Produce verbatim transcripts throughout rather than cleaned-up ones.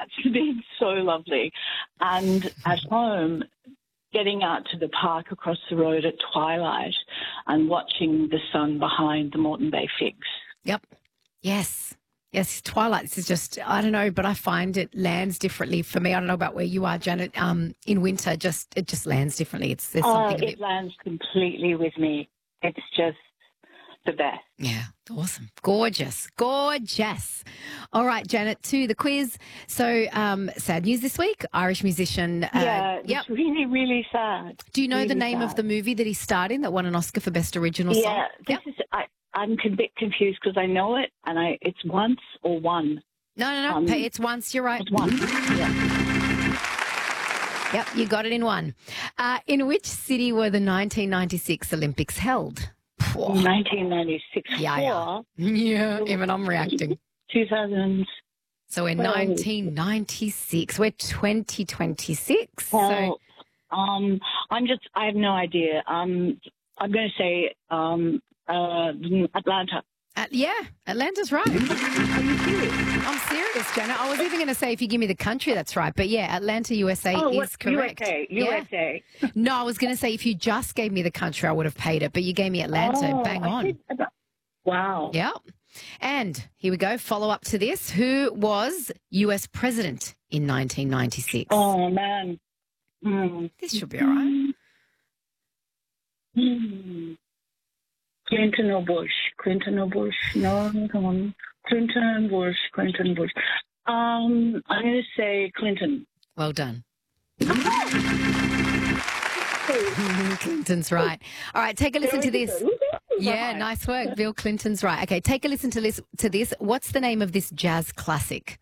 It's been so lovely. And at home, getting out to the park across the road at twilight and watching the sun behind the Moreton Bay Figs. Yep. Yes. Yes, twilight is just, I don't know, but I find it lands differently for me. I don't know about where you are, Janet. Um, in winter, just it just lands differently. It's there's Oh, something a it bit... lands completely with me. It's just the best. Yeah, awesome. Gorgeous. Gorgeous. All right, Janet, to the quiz. So, um, sad news this week, Irish musician. Uh, Yeah, yep. it's really, really sad. Do you know really the name sad. of the movie that he starred in that won an Oscar for Best Original Song? Yeah, this Yep. is, I, I'm a bit confused because I know it and I it's once or one. No, no, no. Um, it's once. You're right. It's one. Yeah. Yep, you got it in one. Uh, in which city were the nineteen ninety-six Olympics held? Phew. nineteen ninety-six. Yeah, yeah. Yeah, even I'm reacting. two thousand. So in Well, nineteen ninety-six, we're twenty twenty-six. So Well, um, I'm just, I have no idea. Um, I'm going to say um, uh, Atlanta. uh, yeah, Atlanta's right. Are you serious? I'm serious, Janet. I was even going to say if you give me the country, that's right. But yeah, Atlanta, U S A Oh, is what, correct. U S A. Yeah. U S A. No, I was going to say if you just gave me the country, I would have paid it. But you gave me Atlanta. Oh, Bang I on. said- Wow. Yeah. And here we go. Follow up to this. Who was U S president in nineteen ninety-six? Oh, man. Hmm. This should be all right. Hmm. Clinton or Bush? Clinton or Bush? No, come on. Clinton, Bush, Clinton, Bush. Um, I'm going to say Clinton. Well done. Clinton's right. All right, take a listen to this. Yeah, nice work. Bill Clinton's right. Okay, take a listen to this. To this. What's the name of this jazz classic?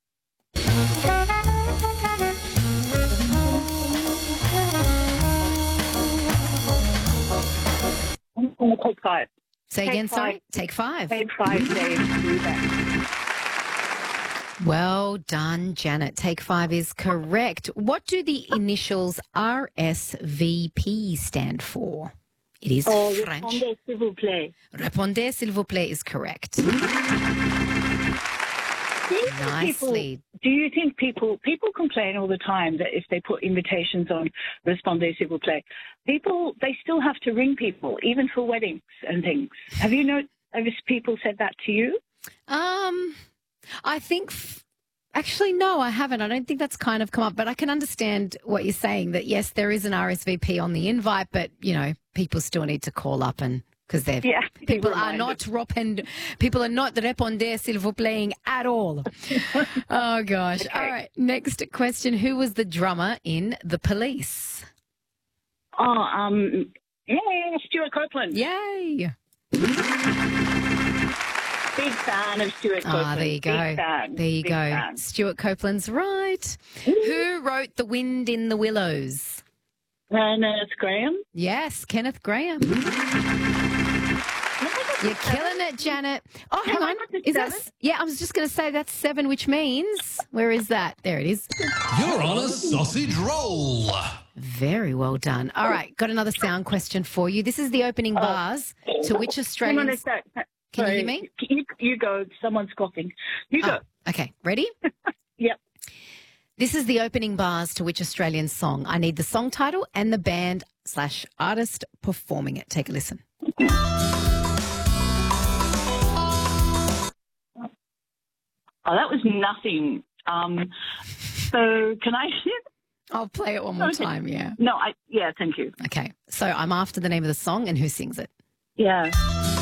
I'm going to take five. Say Take again, sorry? five. Take five. Take five days to do that. Well done, Janet. Take five is correct. What do the initials R S V P stand for? It is Oh, French. répondez, s'il vous plaît. Répondez, s'il vous plaît, is correct. Do you think Nicely. People, do you think people people complain all the time that if they put invitations on Respondez s'il vous plaît, people they still have to ring people even for weddings and things. Have you know? Have people said that to you? Um, I think, f- actually, no, I haven't. I don't think that's kind of come up, but I can understand what you're saying that, yes, there is an R S V P on the invite, but, you know, people still need to call up and because they're Yeah, people are reminded. not ropend, people are not répondez s'il vous plaît at all. Oh, gosh. Okay. All right. Next question. Who was the drummer in The Police? Oh, um, yeah, Stuart Copeland. Yay. Big fan of Stuart Copeland. Ah, there you go. Big fan. There you Big go. fan. Stuart Copeland's right. Who wrote The Wind in the Willows? And uh, it's Graham. Yes, Kenneth Graham. You're killing it, Janet. Oh, hang Have I on. got the Is that? seven? s- Yeah, I was just going to say that's seven, which means where is that? There it is. You're on a sausage roll. Very well done. All right, got another sound question for you. This is the opening bars to which Hang on a Australian. sec. Can you hear Sorry. me? You, you go. Someone's coughing. You go. Oh, okay, ready? Yep. This is the opening bars to which Australian song? I need the song title and the band slash artist performing it. Take a listen. Oh, that was nothing. Um, so can I? I'll play it one more Okay. time, yeah. No, I. Yeah, thank you. Okay, so I'm after the name of the song and who sings it. Yeah.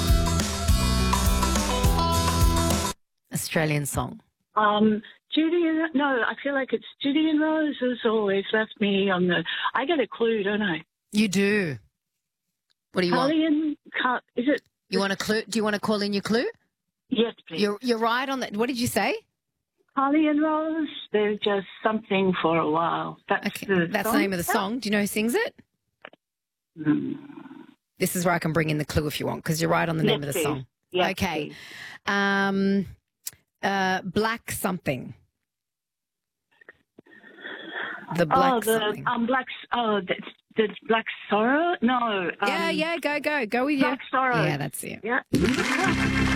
Australian song. Um, Judy. and- No, I feel like it's Judy and Rose has always left me on the. I get a clue, don't I? You do. What do you want? Carly and Car- Is it? You want a clue? Do you want to call in your clue? Yes, please. You're you're right on that. What did you say? Carly and Rose. They're just something for a while. That's Okay, the. that's the song? name of the song. Do you know who sings it? Hmm. This is where I can bring in the clue if you want, because you're right on the name Yes, of the please. song. Yes, Okay. please. Um, uh, Black something. The Black oh, the something. um, black. Oh, the, the Black Sorrow. No. Um, yeah, yeah. Go, go, go with you. Black Sorrow. Yeah, that's it. Yeah.